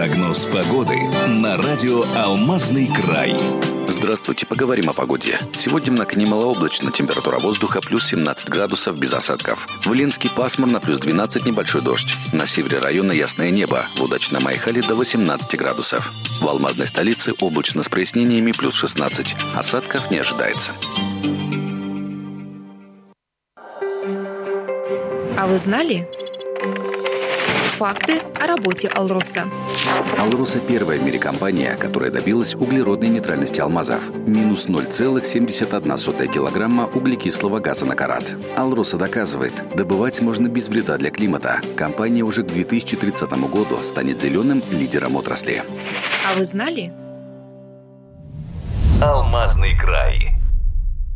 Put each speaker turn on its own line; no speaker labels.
Прогноз погоды на радио «Алмазный край».
Здравствуйте, поговорим о погоде. Сегодня в Наконе малооблачно, температура воздуха плюс 17 градусов без осадков. В Ленске пасмурно, плюс 12, небольшой дождь. На севере района ясное небо, в Удачном Айхале до 18 градусов. В алмазной столице облачно с прояснениями, плюс 16. Осадков не ожидается.
А вы знали? Факты о работе «Алроса».
«Алроса» – первая в мире компания, которая добилась углеродной нейтральности алмазов. Минус 0,71 килограмма углекислого газа на карат. «Алроса» доказывает, добывать можно без вреда для климата. Компания уже к 2030 году станет зеленым лидером отрасли.
А вы знали?
«Алмазный край».